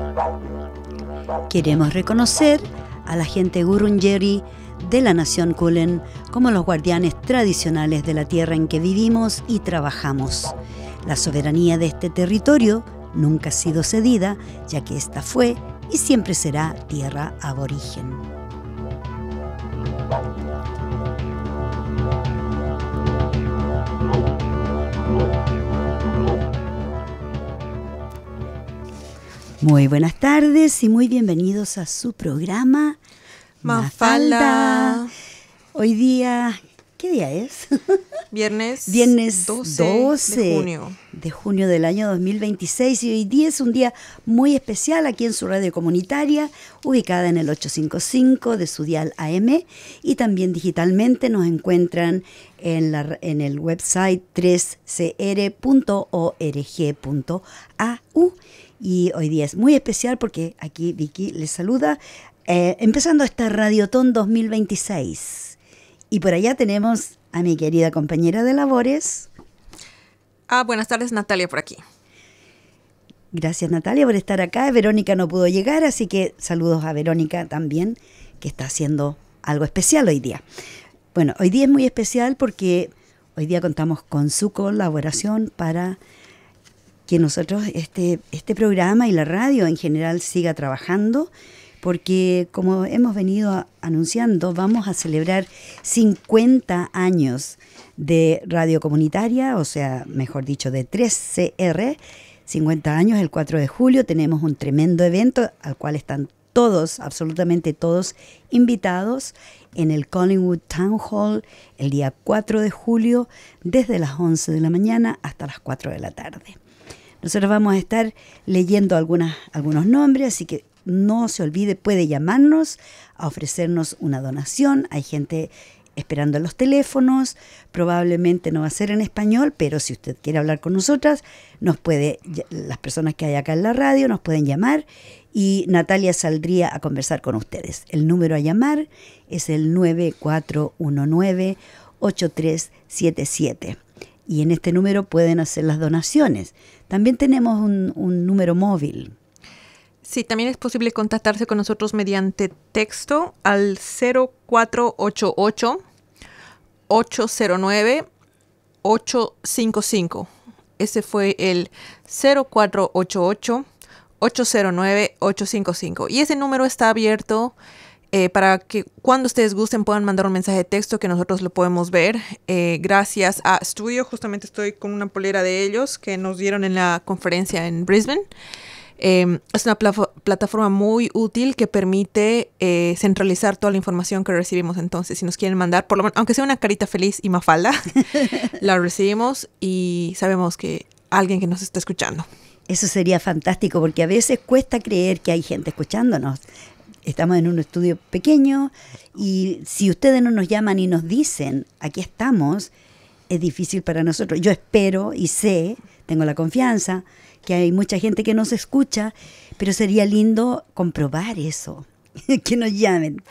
Queremos reconocer a la gente Gurungeri de la nación Kulin como los guardianes tradicionales de la tierra en que vivimos y trabajamos. La soberanía de este territorio nunca ha sido cedida, ya que esta fue y siempre será tierra aborigen. Muy buenas tardes y muy bienvenidos a su programa Mafalda. Hoy día, ¿qué día es? Viernes 12 de junio del año 2026, y hoy día es un día muy especial aquí en su radio comunitaria, ubicada en el 855 de su dial AM, y también digitalmente nos encuentran en el website 3cr.org.au. Y hoy día es muy especial porque aquí Vicky les saluda, empezando esta Radiotón 2026. Y por allá tenemos a mi querida compañera de labores. Buenas tardes, Natalia por aquí. Gracias, Natalia, por estar acá. Verónica no pudo llegar, así que saludos a Verónica también, que está haciendo algo especial hoy día. Bueno, hoy día es muy especial porque hoy día contamos con su colaboración para que nosotros este programa y la radio en general siga trabajando, porque como hemos venido anunciando, vamos a celebrar 50 años de radio comunitaria, o sea, mejor dicho, de 3CR, 50 años, el 4 de julio, tenemos un tremendo evento al cual están todos, absolutamente todos, invitados en el Collingwood Town Hall el día 4 de julio, desde las 11 de la mañana hasta las 4 de la tarde. Nosotros vamos a estar leyendo algunos nombres, así que no se olvide, puede llamarnos a ofrecernos una donación. Hay gente esperando en los teléfonos, probablemente no va a ser en español, pero si usted quiere hablar con nosotras, las personas que hay acá en la radio nos pueden llamar y Natalia saldría a conversar con ustedes. El número a llamar es el 9419-8377 y en este número pueden hacer las donaciones. También tenemos un número móvil. Sí, también es posible contactarse con nosotros mediante texto al 0488-809-855. Ese fue el 0488-809-855. Y ese número está abierto para que cuando ustedes gusten puedan mandar un mensaje de texto que nosotros lo podemos ver. Gracias a Studio, justamente estoy con una polera de ellos que nos dieron en la conferencia en Brisbane. Es una plataforma muy útil que permite centralizar toda la información que recibimos. Entonces, si nos quieren mandar, por lo menos, aunque sea una carita feliz y Mafalda, la recibimos y sabemos que alguien que nos está escuchando. Eso sería fantástico porque a veces cuesta creer que hay gente escuchándonos. Estamos en un estudio pequeño y si ustedes no nos llaman y nos dicen, aquí estamos, es difícil para nosotros. Yo espero y sé, tengo la confianza, que hay mucha gente que nos escucha, pero sería lindo comprobar eso. Que nos llamen,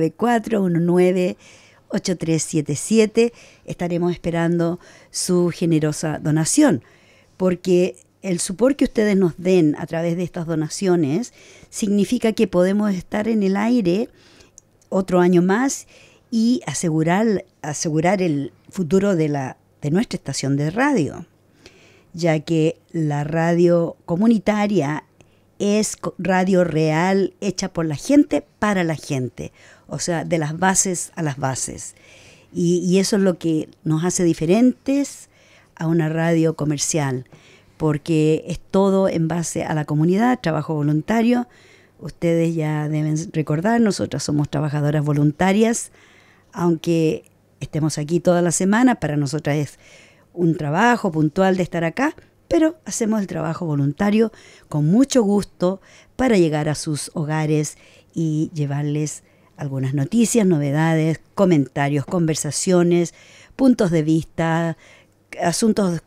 9419-8377. Estaremos esperando su generosa donación, porque el support que ustedes nos den a través de estas donaciones significa que podemos estar en el aire otro año más y asegurar el futuro de nuestra estación de radio, ya que la radio comunitaria es radio real, hecha por la gente, para la gente, o sea, de las bases a las bases. Y eso es lo que nos hace diferentes a una radio comercial, porque es todo en base a la comunidad, trabajo voluntario. Ustedes ya deben recordar, nosotras somos trabajadoras voluntarias, aunque estemos aquí toda la semana, para nosotras es un trabajo puntual de estar acá, pero hacemos el trabajo voluntario con mucho gusto para llegar a sus hogares y llevarles algunas noticias, novedades, comentarios, conversaciones, puntos de vista, asuntos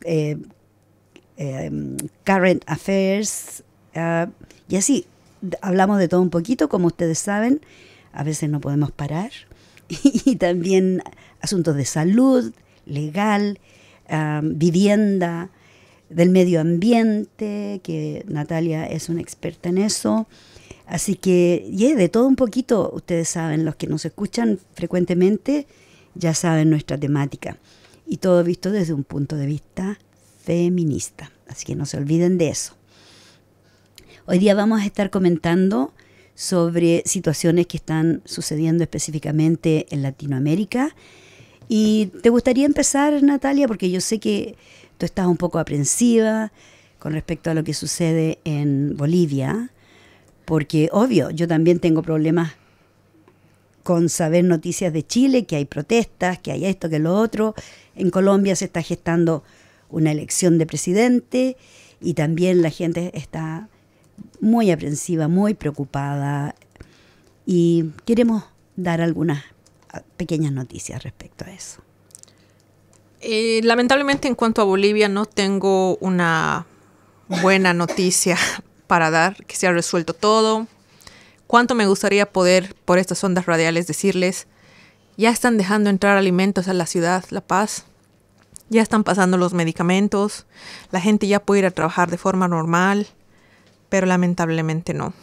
current affairs, y así hablamos de todo un poquito, como ustedes saben, a veces no podemos parar, y también asuntos de salud, legal, vivienda, del medio ambiente, que Natalia es una experta en eso. Así que, de todo un poquito, ustedes saben, los que nos escuchan frecuentemente, ya saben nuestra temática. Y todo visto desde un punto de vista feminista. Así que no se olviden de eso. Hoy día vamos a estar comentando sobre situaciones que están sucediendo específicamente en Latinoamérica. Y te gustaría empezar, Natalia, porque yo sé que tú estás un poco aprensiva con respecto a lo que sucede en Bolivia, porque obvio, yo también tengo problemas con saber noticias de Chile, que hay protestas, que hay esto, que lo otro. En Colombia se está gestando una elección de presidente y también la gente está muy aprensiva, muy preocupada y queremos dar algunas pequeñas noticias respecto a eso. Lamentablemente en cuanto a Bolivia no tengo una buena noticia para dar, que se ha resuelto todo. Cuánto me gustaría poder por estas ondas radiales decirles, ya están dejando entrar alimentos a la ciudad, La Paz, ya están pasando los medicamentos, la gente ya puede ir a trabajar de forma normal, pero lamentablemente no.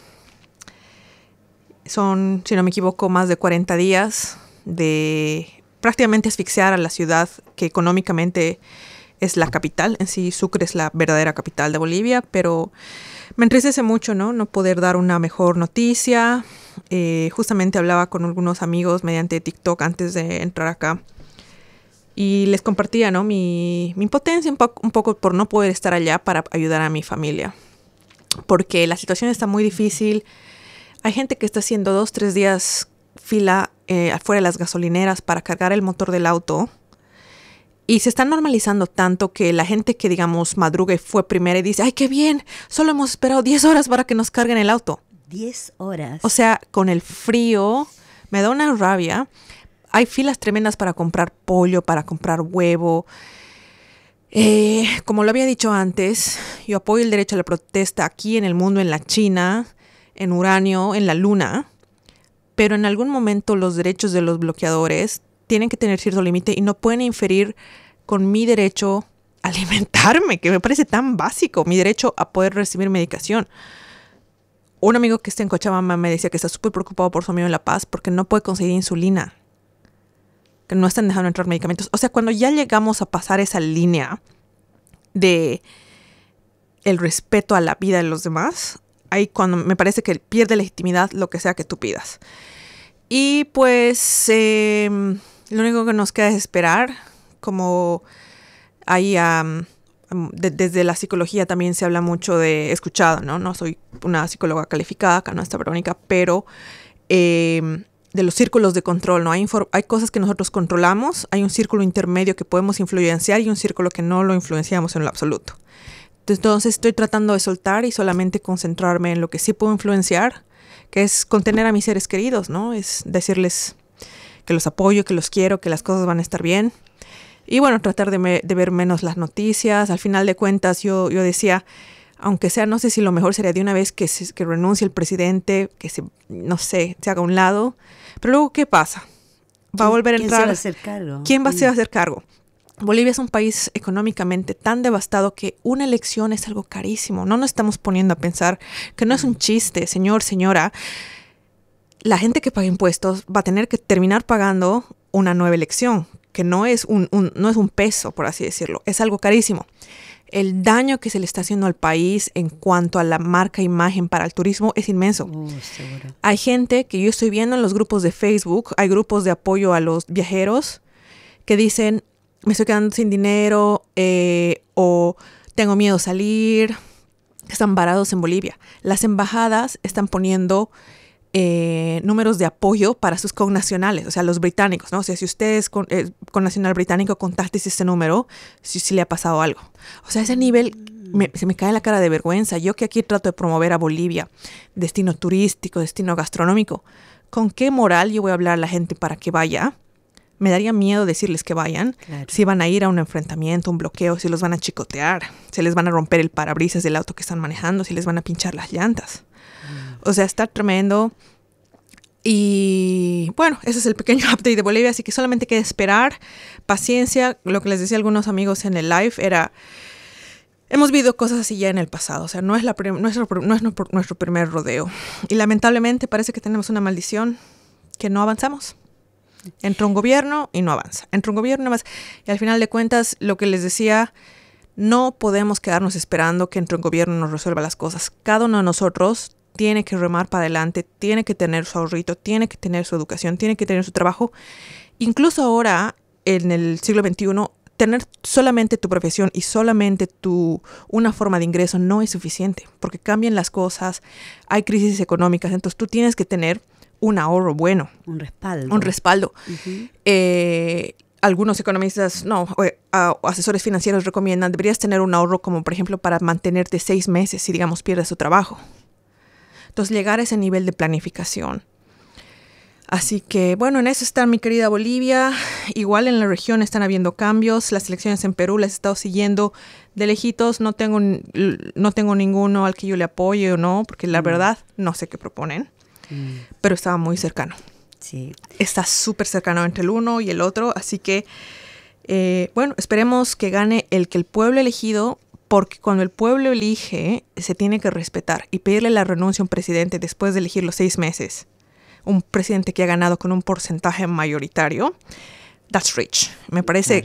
Son, si no me equivoco, más de 40 días de prácticamente asfixiar a la ciudad que económicamente es la capital. En sí, Sucre es la verdadera capital de Bolivia, pero me entristece mucho, ¿no? No poder dar una mejor noticia. Justamente hablaba con algunos amigos mediante TikTok antes de entrar acá y les compartía, ¿no? mi impotencia un poco por no poder estar allá para ayudar a mi familia. Porque la situación está muy difícil. Hay gente que está haciendo 2-3 días fila afuera de las gasolineras para cargar el motor del auto. Y se está normalizando tanto que la gente que, digamos, madruga y fue primera y dice, ¡ay, qué bien! Solo hemos esperado 10 horas para que nos carguen el auto. 10 horas. O sea, con el frío me da una rabia. Hay filas tremendas para comprar pollo, para comprar huevo. Como lo había dicho antes, yo apoyo el derecho a la protesta aquí en el mundo, en la China, en Uranio, en la Luna, pero en algún momento los derechos de los bloqueadores tienen que tener cierto límite y no pueden inferir con mi derecho a alimentarme, que me parece tan básico, mi derecho a poder recibir medicación. Un amigo que está en Cochabamba me decía que está súper preocupado por su amigo en La Paz porque no puede conseguir insulina, que no están dejando entrar medicamentos. O sea, cuando ya llegamos a pasar esa línea de el respeto a la vida de los demás, ahí cuando me parece que pierde legitimidad lo que sea que tú pidas. Y pues lo único que nos queda es esperar, como ahí desde la psicología también se habla mucho de escuchado, ¿no? No soy una psicóloga calificada, acá no está Verónica, pero de los círculos de control, ¿no? Hay cosas que nosotros controlamos, hay un círculo intermedio que podemos influenciar y un círculo que no lo influenciamos en lo absoluto. Entonces estoy tratando de soltar y solamente concentrarme en lo que sí puedo influenciar, que es contener a mis seres queridos, ¿no? Es decirles que los apoyo, que los quiero, que las cosas van a estar bien. Y bueno, tratar de ver menos las noticias. Al final de cuentas yo decía, aunque sea, no sé si lo mejor sería de una vez que renuncie el presidente, que se haga a un lado. Pero luego, ¿qué pasa? ¿Va a volver a entrar? ¿Quién se va a hacer cargo? ¿Quién se va a hacer cargo? Bolivia es un país económicamente tan devastado que una elección es algo carísimo. No nos estamos poniendo a pensar que no es un chiste, señor, señora. La gente que paga impuestos va a tener que terminar pagando una nueva elección, que no es no es un peso, por así decirlo. Es algo carísimo. El daño que se le está haciendo al país en cuanto a la marca imagen para el turismo es inmenso. Seguro. Hay gente que yo estoy viendo en los grupos de Facebook, hay grupos de apoyo a los viajeros que dicen, me estoy quedando sin dinero o tengo miedo a salir. Están varados en Bolivia. Las embajadas están poniendo números de apoyo para sus connacionales, o sea, los británicos, ¿no? O sea, si usted es connacional británico, contacte este número si le ha pasado algo. O sea, ese nivel se me cae la cara de vergüenza. Yo que aquí trato de promover a Bolivia, destino turístico, destino gastronómico, ¿con qué moral yo voy a hablar a la gente para que vaya? Me daría miedo decirles que vayan, claro. Si van a ir a un enfrentamiento, un bloqueo, si los van a chicotear, si les van a romper el parabrisas del auto que están manejando, si les van a pinchar las llantas. O sea, está tremendo. Y bueno, ese es el pequeño update de Bolivia, así que solamente queda esperar, paciencia. Lo que les decía a algunos amigos en el live era, hemos vivido cosas así ya en el pasado, o sea, no es nuestro primer rodeo. Y lamentablemente parece que tenemos una maldición que no avanzamos. Entra un gobierno y no avanza. Entra un gobierno y no avanza. Y al final de cuentas, lo que les decía, no podemos quedarnos esperando que entre un gobierno y nos resuelva las cosas. Cada uno de nosotros tiene que remar para adelante, tiene que tener su ahorrito, tiene que tener su educación, tiene que tener su trabajo. Incluso ahora, en el siglo XXI, tener solamente tu profesión y solamente una forma de ingreso no es suficiente, porque cambian las cosas, hay crisis económicas, entonces tú tienes que tener un ahorro bueno. Un respaldo. Un respaldo. Algunos economistas, asesores financieros recomiendan, deberías tener un ahorro como, por ejemplo, para mantenerte 6 meses si, digamos, pierdes tu trabajo. Entonces, llegar a ese nivel de planificación. Así que, bueno, en eso está mi querida Bolivia. Igual en la región están habiendo cambios. Las elecciones en Perú las he estado siguiendo de lejitos. No tengo ninguno al que yo le apoye o no, porque la verdad no sé qué proponen. Pero estaba muy cercano. Sí. Está súper cercano entre el uno y el otro. Así que, bueno, esperemos que gane el que el pueblo ha elegido, porque cuando el pueblo elige, se tiene que respetar y pedirle la renuncia a un presidente después de elegir los 6 meses. Un presidente que ha ganado con un porcentaje mayoritario. That's rich. Me parece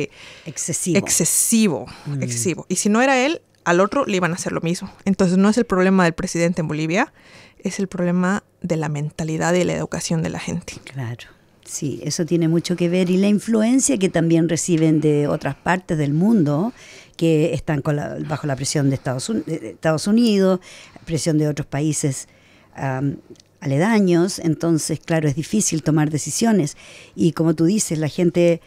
excesivo. Y si no era él, al otro le iban a hacer lo mismo. Entonces no es el problema del presidente en Bolivia, es el problema de la mentalidad y la educación de la gente. Claro, sí, eso tiene mucho que ver. Y la influencia que también reciben de otras partes del mundo, que están bajo la presión de Estados Unidos, presión de otros países aledaños. Entonces, claro, es difícil tomar decisiones. Y como tú dices, la gente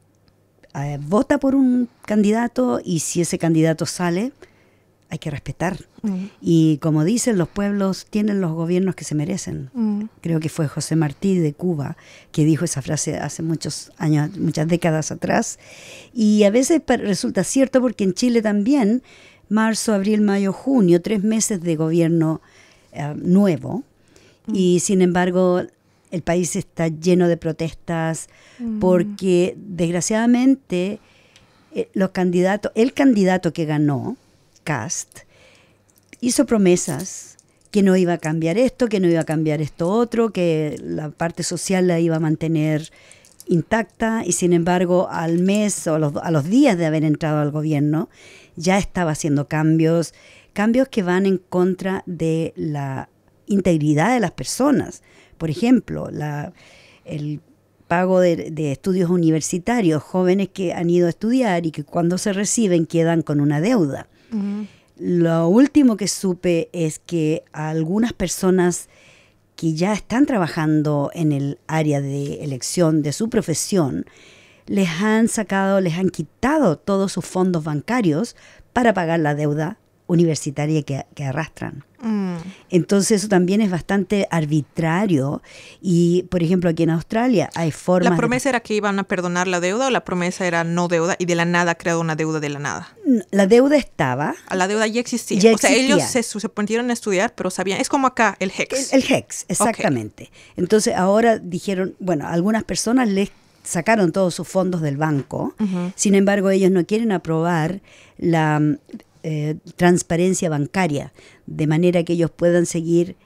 vota por un candidato, y si ese candidato sale, hay que respetar. Y como dicen, los pueblos tienen los gobiernos que se merecen. Creo que fue José Martí de Cuba que dijo esa frase hace muchos años, muchas décadas atrás. Y a veces resulta cierto, porque en Chile también, marzo, abril, mayo, junio, 3 meses de gobierno nuevo. Y sin embargo, el país está lleno de protestas porque desgraciadamente el candidato que ganó, Kast, hizo promesas que no iba a cambiar esto, que no iba a cambiar esto otro, que la parte social la iba a mantener intacta, y sin embargo al mes o a los días de haber entrado al gobierno ya estaba haciendo cambios que van en contra de la integridad de las personas. Por ejemplo, el pago de estudios universitarios, jóvenes que han ido a estudiar y que cuando se reciben quedan con una deuda. Lo último que supe es que a algunas personas que ya están trabajando en el área de elección de su profesión, les han quitado todos sus fondos bancarios para pagar la deuda universitaria que arrastran. Entonces eso también es bastante arbitrario. Y por ejemplo aquí en Australia hay formas... ¿La promesa era que iban a perdonar la deuda, o la promesa era no deuda y de la nada ha creado una deuda de la nada? La deuda estaba. La deuda ya existía. Existía. Ellos se pusieron a estudiar, pero sabían. Es como acá, el HECS. El HECS, exactamente. Okay. Entonces ahora dijeron, bueno, algunas personas les sacaron todos sus fondos del banco. Sin embargo, ellos no quieren aprobar la transparencia bancaria, de manera que ellos puedan seguir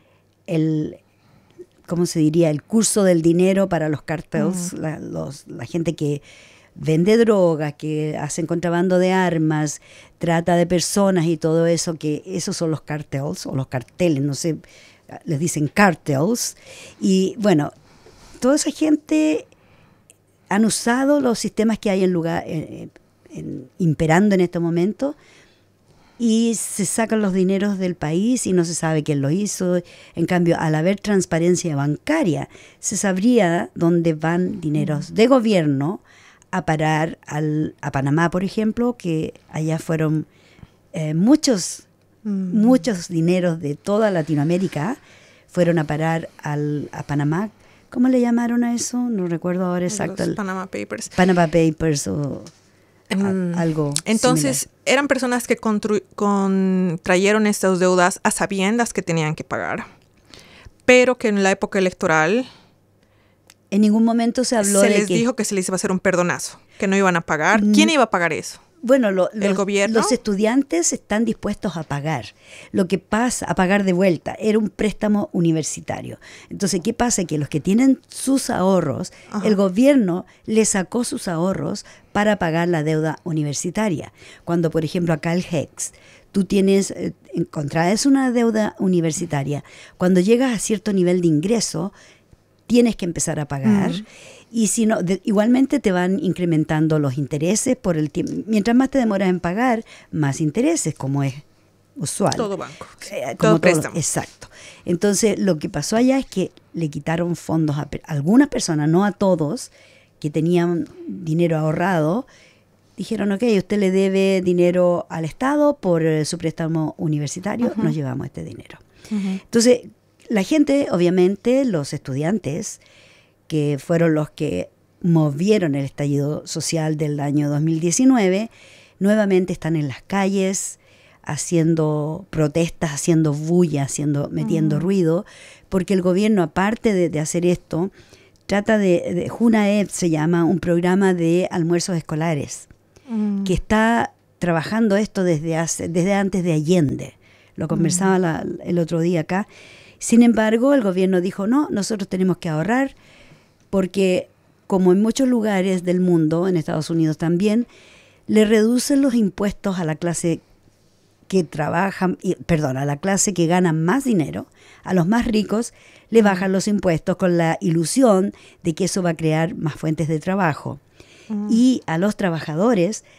¿cómo se diría? El curso del dinero para los cartels, la gente que vende drogas, que hacen contrabando de armas, trata de personas y todo eso, que esos son los cartels o los carteles, no sé, les dicen cartels. Y bueno, toda esa gente han usado los sistemas que hay imperando en este momento, y se sacan los dineros del país y no se sabe quién lo hizo. En cambio, al haber transparencia bancaria, se sabría dónde van dineros de gobierno a parar a Panamá, por ejemplo, que allá fueron muchos dineros de toda Latinoamérica fueron a parar a Panamá. ¿Cómo le llamaron a eso? No recuerdo ahora exacto. Los Panama Papers. Panama Papers o algo entonces similar. Eran personas que contrayeron estas deudas a sabiendas que tenían que pagar, pero que en la época electoral en ningún momento se habló se les dijo que se les iba a hacer un perdonazo, que no iban a pagar. ¿Quién iba a pagar eso? Bueno, el gobierno. los estudiantes están dispuestos a pagar. Lo que pasa, a pagar de vuelta, era un préstamo universitario. Entonces, ¿qué pasa? Que los que tienen sus ahorros, el gobierno les sacó sus ahorros para pagar la deuda universitaria. Cuando, por ejemplo, acá el HECS, tú contraes una deuda universitaria, cuando llegas a cierto nivel de ingreso, tienes que empezar a pagar. Y si no, igualmente te van incrementando los intereses por el tiempo. Mientras más te demoras en pagar, más intereses, como es usual. Todo banco. Todo préstamo. Exacto. Entonces, lo que pasó allá es que le quitaron fondos a algunas personas, no a todos, que tenían dinero ahorrado. Dijeron, ok, usted le debe dinero al Estado por su préstamo universitario, nos llevamos este dinero. Entonces, la gente, obviamente, los estudiantes, que fueron los que movieron el estallido social del año 2019, nuevamente están en las calles haciendo protestas, haciendo bulla, metiendo ruido, porque el gobierno, aparte de hacer esto, trata de Junaed se llama, un programa de almuerzos escolares, que está trabajando esto desde antes de Allende. Lo conversaba el otro día acá. Sin embargo, el gobierno dijo, no, nosotros tenemos que ahorrar, porque como en muchos lugares del mundo, en Estados Unidos también, le reducen los impuestos a la clase que a la clase que gana más dinero, a los más ricos, le bajan los impuestos con la ilusión de que eso va a crear más fuentes de trabajo. Y a los trabajadores